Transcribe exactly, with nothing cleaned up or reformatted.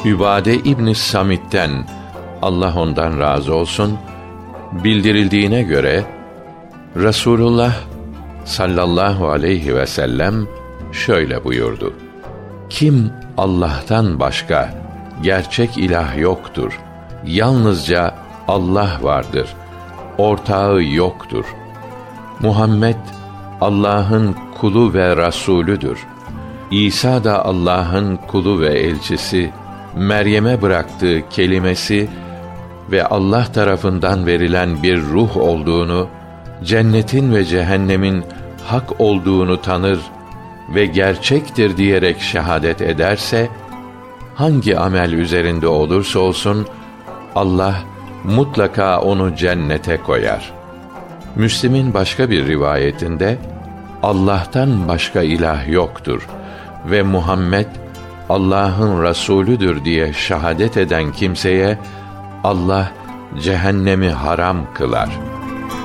Übade İbn Samit'ten, Allah ondan razı olsun, bildirildiğine göre Resulullah sallallahu aleyhi ve sellem şöyle buyurdu: Kim Allah'tan başka gerçek ilah yoktur, yalnızca Allah vardır, ortağı yoktur. Muhammed Allah'ın kulu ve rasulüdür. İsa da Allah'ın kulu ve elçisi, Meryem'e bıraktığı kelimesi ve Allah tarafından verilen bir ruh olduğunu, cennetin ve cehennemin hak olduğunu tanır ve gerçektir diyerek şehadet ederse, hangi amel üzerinde olursa olsun, Allah mutlaka onu cennete koyar. Müslim'in başka bir rivayetinde, Allah'tan başka ilah yoktur ve Muhammed Allah'ın Resulüdür diye şehadet eden kimseye Allah cehennemi haram kılar.